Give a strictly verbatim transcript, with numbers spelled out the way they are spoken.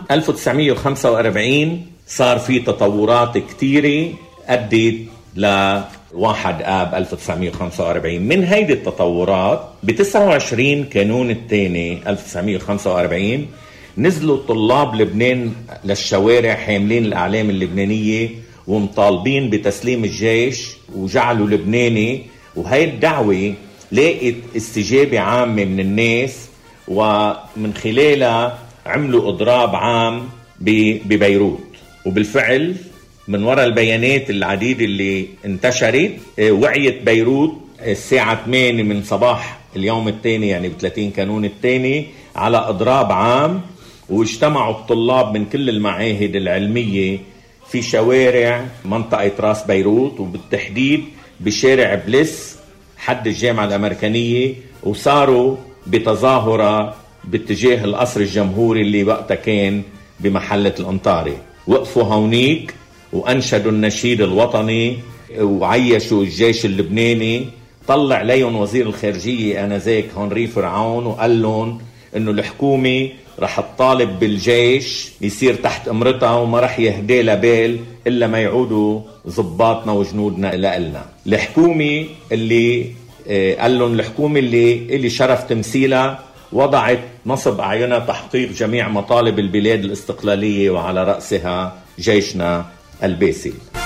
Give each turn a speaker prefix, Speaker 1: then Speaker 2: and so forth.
Speaker 1: ألف وتسعمية وخمسة وأربعين صار في تطورات كتيرة أدت لواحد آب ألف وتسعمية وخمسة وأربعين. من هيدي التطورات ب تسعة وعشرين كانون الثاني ألف وتسعمية وخمسة وأربعين نزلوا طلاب لبنان للشوارع حاملين الأعلام اللبنانية ومطالبين بتسليم الجيش وجعلوا لبناني، وهي الدعوة لقيت استجابة عامة من الناس، ومن خلالها عملوا إضراب عام ببيروت. وبالفعل من وراء البيانات العديدة اللي انتشرت وعيت بيروت الساعة ثمانية من صباح اليوم الثاني يعني بثلاثين كانون الثاني على إضراب عام، واجتمعوا الطلاب من كل المعاهد العلمية في شوارع منطقة راس بيروت، وبالتحديد بشارع بليس حد الجامعة الأمريكانية، وصاروا بتظاهرة باتجاه القصر الجمهوري اللي وقتها كان بمحلة الأنطاري. وقفوا هونيك وأنشدوا النشيد الوطني وعيشوا الجيش اللبناني. طلع ليهم وزير الخارجية آنذاك هنري فرعون وقال لهم إنه الحكومة رح تطالب بالجيش يصير تحت امرتها وما رح يهدي لبال إلا ما يعودوا ضباطنا وجنودنا لنا. الحكومة اللي قال لهم الحكومة اللي اللي شرف تمثيلها وضعت نصب أعينها تحقيق جميع مطالب البلاد الاستقلالية وعلى رأسها جيشنا الباسل.